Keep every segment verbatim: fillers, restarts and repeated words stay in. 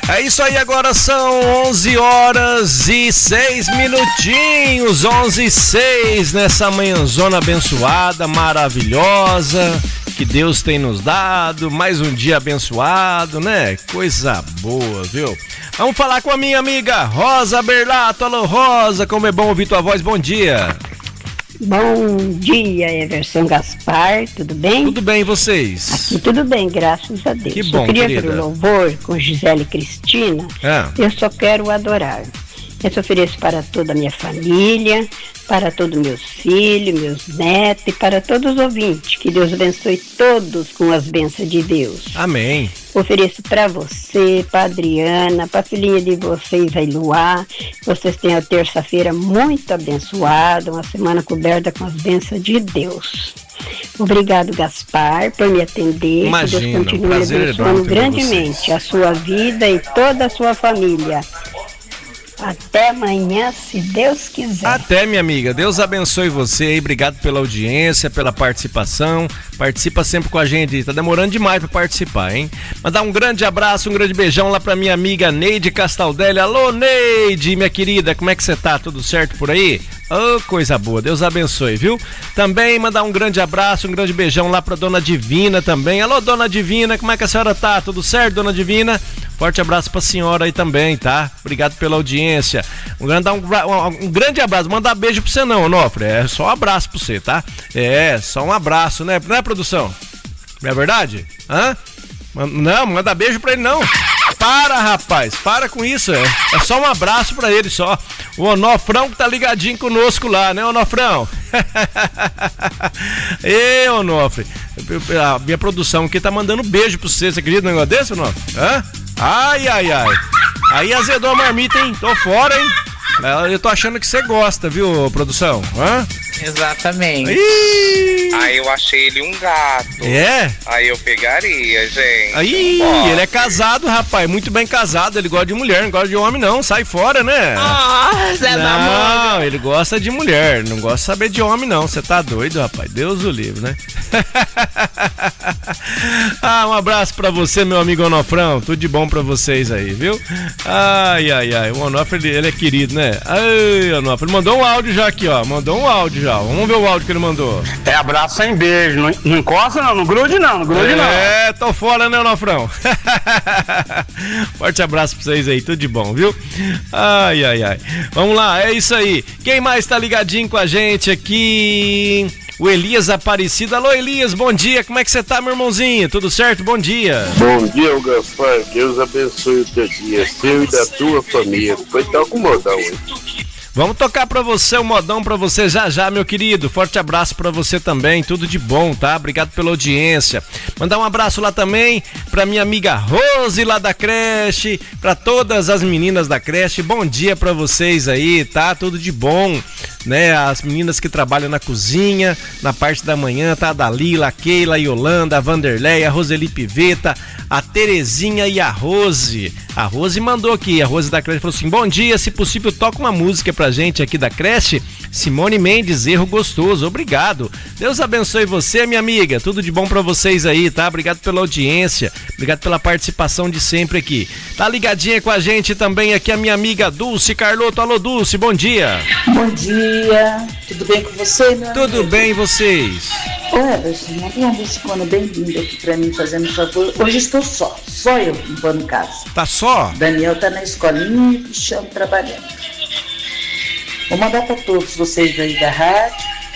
É isso aí, agora são onze horas e seis minutinhos, onze e seis, nessa manhãzona abençoada, maravilhosa, que Deus tem nos dado, mais um dia abençoado, né? Coisa boa, viu? Vamos falar com a minha amiga Rosa Berlato. Alô, Rosa, como é bom ouvir tua voz, bom dia. Bom dia, Everson Gaspar, tudo bem? Tudo bem, e vocês? Aqui tudo bem, graças a Deus. Que bom, eu queria querida. ver o louvor com Gisele Cristina, É. Eu Só Quero Adorar. Eu te ofereço para toda a minha família, para todos meus filhos, meus netos e para todos os ouvintes. Que Deus abençoe todos com as bênçãos de Deus. Amém. Ofereço para você, para Adriana, para a filhinha de vocês, a Iluá. Vocês tenham a terça-feira muito abençoada, uma semana coberta com as bênçãos de Deus. Obrigado, Gaspar, por me atender. Imagina, que Deus continue um prazer abençoando enorme ter grandemente vocês. a sua vida e toda a sua família. Até amanhã, se Deus quiser. Até, minha amiga. Deus abençoe você aí. Obrigado pela audiência, pela participação. Participa sempre com a gente. Tá demorando demais pra participar, hein? Mandar um grande abraço, um grande beijão lá pra minha amiga Neide Castaldelli. Alô, Neide, minha querida. Como é que você tá? Tudo certo por aí? Oh, coisa boa. Deus abençoe, viu? Também mandar um grande abraço, um grande beijão lá pra Dona Divina também. Alô, Dona Divina. Como é que a senhora tá? Tudo certo, Dona Divina? Forte abraço pra senhora aí também, tá? Obrigado pela audiência. Um grande, um, um grande abraço. Mandar beijo pra você não, Onofre. É só um abraço pra você, tá? É, só um abraço, né? Não é, produção? Não é verdade? Hã? Não, manda beijo pra ele não. Para, rapaz. Para com isso. É, é só um abraço pra ele só. O Onofrão que tá ligadinho conosco lá, né, Onofrão? Ê, Onofre. A minha produção aqui tá mandando beijo pra você. Você acredita no negócio desse, Onofre? Hã? Ai, ai, ai. Aí azedou a marmita, hein? Tô fora, hein? Eu tô achando que você gosta, viu, produção? Hã? Exatamente. Ih! Aí eu achei ele um gato. É? Aí eu pegaria, gente. Aí, Não ele é pode. casado, rapaz, muito bem casado. Ele gosta de mulher, não gosta de homem, não. Sai fora, né? Nossa, Não, ele gosta de mulher, não gosta de saber de homem, não. Você tá doido, rapaz? Deus o livre, né? Ah, um abraço pra você, meu amigo Onofrão. Tudo de bom pra vocês aí, viu? Ai, ai, ai. O Onofre, ele, ele é querido, né? Ai, Onofre. Ele mandou um áudio já aqui, ó. Mandou um áudio já. Vamos ver o áudio que ele mandou. É abraço sem beijo, não, não encosta não, não grude não, não grude não. É, tô fora, né, Onofrão? Forte abraço pra vocês aí, tudo de bom, viu? Ai, ai, ai. Vamos lá, é isso aí. Quem mais tá ligadinho com a gente aqui? O Elias Aparecido. Alô, Elias, bom dia. Como é que você tá, meu irmãozinho? Tudo certo? Bom dia. Bom dia, Gaspar. Deus abençoe o teu dia, seu e da tua família. Foi tal com modão, hein? Vamos tocar pra você o modão pra você já já, meu querido. Forte abraço pra você também, tudo de bom, tá? Obrigado pela audiência. Mandar um abraço lá também pra minha amiga Rose lá da creche, pra todas as meninas da creche. Bom dia pra vocês aí, tá? Tudo de bom, né? As meninas que trabalham na cozinha, na parte da manhã, tá? A Dalila, a Keila, a Yolanda, a Vanderlei, a Roseli Piveta, a Terezinha e a Rose. A Rose mandou aqui, a Rose da creche falou assim: bom dia, se possível toca uma música pra gente aqui da creche. Simone Mendes, Erro Gostoso, obrigado. Deus abençoe você, minha amiga, tudo de bom pra vocês aí, tá? Obrigado pela audiência, obrigado pela participação de sempre aqui. Tá ligadinha com a gente também aqui a minha amiga Dulce Carlotto. Alô, Dulce, bom dia. Bom dia, tudo bem com você, meu Tudo amigo? bem, e vocês? Ô Everson, manda uma musicona bem linda aqui pra mim, fazendo favor. Hoje estou só, só eu limpando casa. Tá só? Daniel tá na escolinha e o Cristiano trabalhando. Vou mandar pra todos vocês aí da rádio,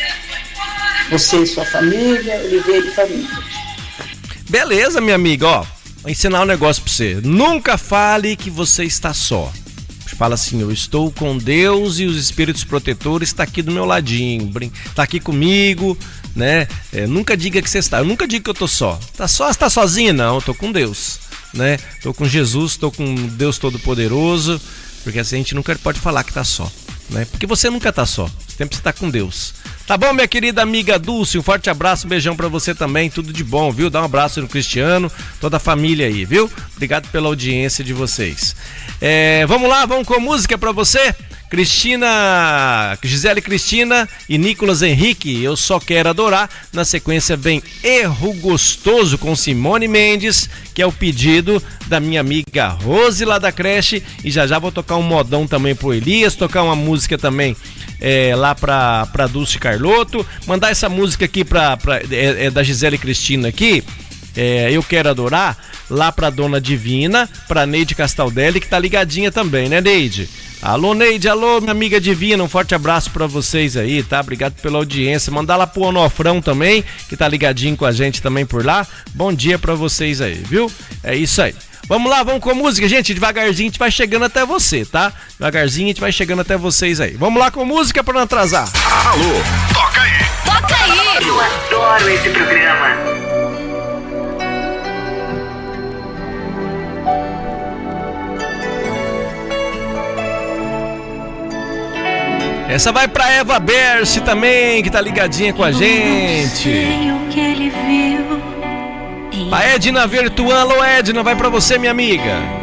você e sua família, Oliveira e família. Beleza, minha amiga, ó, vou ensinar um negócio pra você. Nunca fale que você está só. Fala assim: eu estou com Deus e os espíritos protetores estão aqui do meu ladinho, tá aqui comigo, né? É, nunca diga que você está, eu nunca digo que eu tô só. Tá só, está sozinho? Não, eu tô com Deus, né? Tô com Jesus, tô com Deus Todo-Poderoso, porque assim a gente nunca pode falar que tá só, né? Porque você nunca tá só, sempre você tá com Deus. Tá bom, minha querida amiga Dulce, um forte abraço, um beijão pra você também, tudo de bom, viu? Dá um abraço no Cristiano, toda a família aí, viu? Obrigado pela audiência de vocês. É, vamos lá, vamos com música pra você? Cristina, Gisele Cristina e Nicolas Henrique, Eu Só Quero Adorar. Na sequência vem Erro Gostoso com Simone Mendes, que é o pedido da minha amiga Rose lá da creche. E já já vou tocar um modão também pro Elias, tocar uma música também é, lá pra, pra Dulce Carlotto. Mandar essa música aqui pra, pra, é, é da Gisele Cristina aqui. É, Eu Quero Adorar, lá pra Dona Divina, pra Neide Castaldelli, que tá ligadinha também, né, Neide? Alô, Neide, alô, minha amiga Divina, um forte abraço pra vocês aí, tá? Obrigado pela audiência. Mandar lá pro Onofrão também, que tá ligadinho com a gente também por lá. Bom dia pra vocês aí, viu? É isso aí. Vamos lá, vamos com música, gente. Devagarzinho a gente vai chegando até você, tá? Devagarzinho a gente vai chegando até vocês aí. Vamos lá com música pra não atrasar. Alô, toca aí. Toca aí. Eu adoro esse programa. Essa vai pra Eva Berce também, que tá ligadinha com a gente. O que ele viu. A Edna Vertuan, alô Edna, vai pra você, minha amiga.